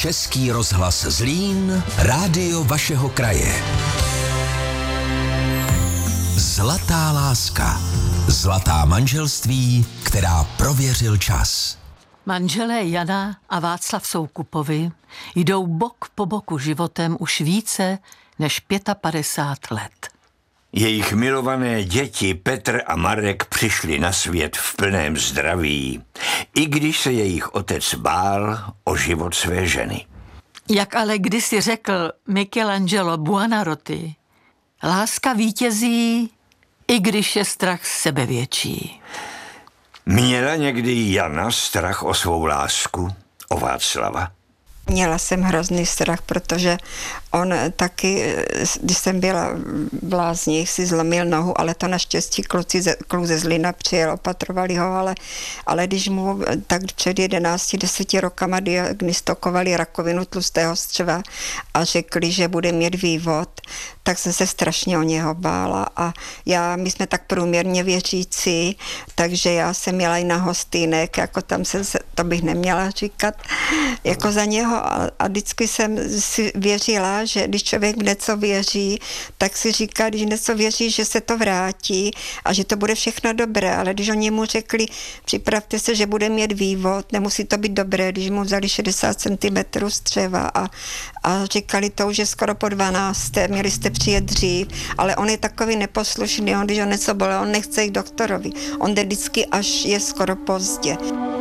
Český rozhlas Zlín, rádio vašeho kraje. Zlatá láska. Zlatá manželství, která prověřil čas. Manželé Jana a Václav Soukupovi jdou bok po boku životem už více než 55 let. Jejich milované děti Petr a Marek přišli na svět v plném zdraví, i když se jejich otec bál o život své ženy. Jak ale kdysi řekl Michelangelo Buonarroti, láska vítězí, i když je strach sebevětší. Měla někdy Jana strach o svou lásku, o Václava? Měla jsem hrozný strach, protože on taky, když jsem byla v Lázních, si zlomil nohu, ale to naštěstí kluk ze Zlína přijel, opatrovali ho, ale když mu tak před 11-10 rokama diagnostikovali rakovinu tlustého střeva a řekli, že bude mít vývod, tak jsem se strašně o něho bála a my jsme tak průměrně věřící, takže já jsem jela i na hostýnek, jako tam to bych neměla říkat, jako za něho a vždycky jsem si věřila, že když člověk v něco věří, tak si říká, když něco věří, že se to vrátí a že to bude všechno dobré, ale když oni mu řekli, připravte se, že bude mít vývod, nemusí to být dobré, když mu vzali 60 cm střeva a říkali to už je skoro po 12, měli jste přijet dřív, ale on je takový neposlušný, když on něco bolí, on nechce jít k doktorovi, on jde vždycky, až je skoro pozdě.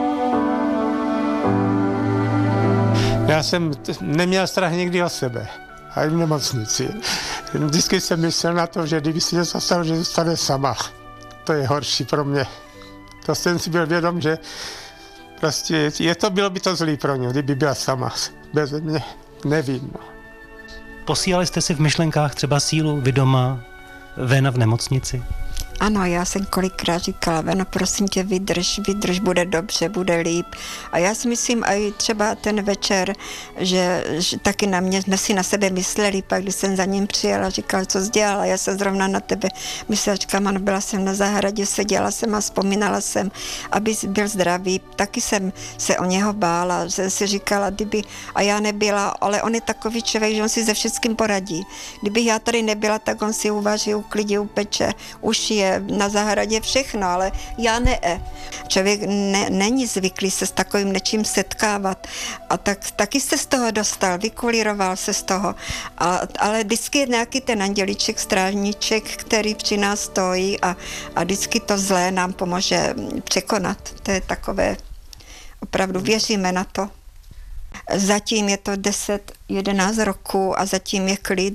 Já jsem neměl strach nikdy o sebe, a i v nemocnici. Vždycky jsem myslel na to, že kdyby si něco stalo, že zůstane sama. To je horší pro mě. To jsem si byl vědom, že prostě bylo by to zlý pro ně, kdyby byla sama. Bez mě nevím. Posílali jste si v myšlenkách třeba sílu, vy doma, Véna v nemocnici? Ano, já jsem kolikrát říkala, Veno, prosím tě, vydrž, bude dobře, bude líp. A já si myslím, i třeba ten večer, že taky na mě, jsme si na sebe mysleli, pak když jsem za ním přijela, říkala, co jsi dělala, já jsem zrovna na tebe myslela, říkám, ano, byla jsem na zahradě, seděla jsem a vzpomínala jsem, aby byl zdravý. Taky jsem se o něho bála, že si říkala, kdyby, a já nebyla, ale on je takový člověk, že on si se všeckým poradí. Kdybych já tady nebyla, tak on si uvaří, uklidí, upeče, ušije, na zahradě všechno, ale já ne. Člověk není zvyklý se s takovým něčím setkávat a taky se z toho dostal, vykulíroval se z toho, ale vždycky je nějaký ten andělíček, strážníček, který při nás stojí a vždycky to zlé nám pomůže překonat. To je takové, opravdu věříme na to. Zatím je to 10-11 roků a zatím je klid,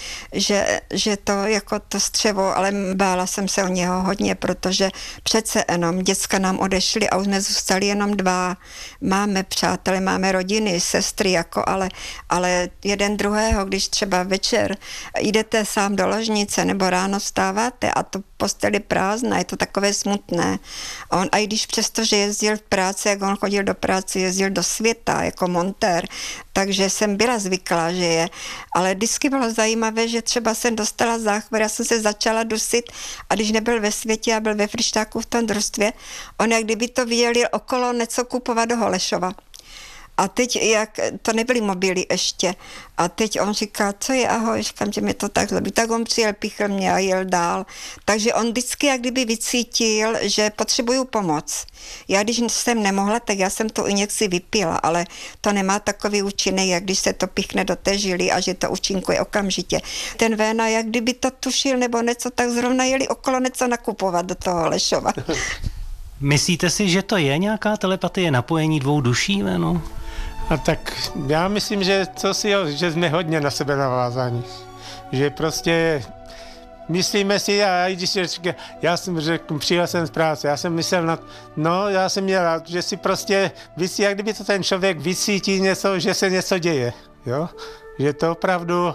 že to jako to střevo, ale bála jsem se o něho hodně, protože přece jenom děcka nám odešly a už jsme zůstali jenom 2. Máme přátelé, máme rodiny, sestry, jako, ale jeden druhého, když třeba večer jdete sám do ložnice nebo ráno vstáváte a to postel je prázdná, je to takové smutné. A i když přesto, že jezdil v práci, jak on chodil do práce, jezdil do světa jako montér, takže jsem byla zvyklá, že je. Ale vždycky bylo zajímavé, že třeba jsem dostala záchvat, já jsem se začala dusit a když nebyl ve světě a byl ve Frištáku v tom družstvě, on jak kdyby to vyjel okolo něco kupovat do Holešova. A teď, jak to nebyly mobily ještě, a teď on říká, co je, ahoj, říkám, že mě to tak zlobí. Tak on přijel, pichl mě a jel dál. Takže on vždycky jak kdyby vycítil, že potřebuju pomoc. Já když jsem nemohla, tak já jsem tu injekci vypila, ale to nemá takový účinek, jak když se to pichne do té žily a že to účinkuje okamžitě. Ten Véna, jak kdyby to tušil nebo něco, tak zrovna jeli okolo něco nakupovat do toho Holešova. Myslíte si, že to je nějaká telepatie, napojení dvou duší, Véno? A tak já myslím, že že jsme hodně na sebe navázáni. Že prostě myslíme si, a i když já jsem řekl, přijel jsem z práce, já jsem myslel já jsem měl, že si prostě jak kdyby to ten člověk vysítí něco, že se něco děje, jo? Že to opravdu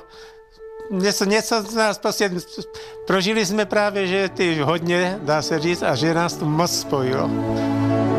něco z nás prostě prožili jsme právě, že ty hodně, dá se říct, a že nás to moc spojilo.